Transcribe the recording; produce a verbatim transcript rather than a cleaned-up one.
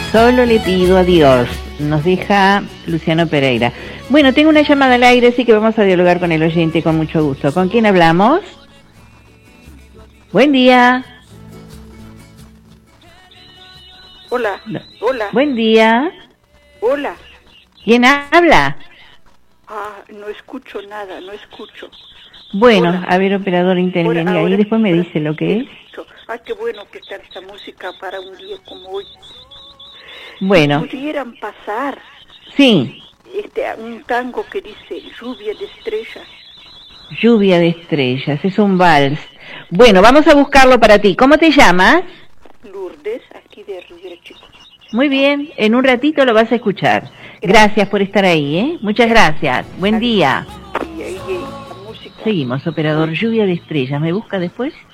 Solo le pido a Dios, nos deja Luciano Pereira. Bueno, tengo una llamada al aire, así que vamos a dialogar con el oyente con mucho gusto. ¿Con quién hablamos? Buen día. Hola, hola. Buen día. Hola. ¿Quién habla? Ah, no escucho nada, no escucho. Bueno, Hola. a ver, operador, interviene Ahora, ahí, ahora, después me ahora, dice lo que es. Ah, qué bueno que está esta música para un día como hoy. Bueno. Si pudieran pasar Sí. este, un tango que dice Lluvia de estrellas. Lluvia de estrellas, es un vals. Bueno, vamos a buscarlo para ti. ¿Cómo te llamas? Lourdes, aquí de Rivera Chico. Muy bien, en un ratito lo vas a escuchar. Gracias, gracias por estar ahí, ¿eh? Muchas gracias. Buen día. Y ahí la música. Seguimos, operador. Lluvia de estrellas. ¿Me busca después?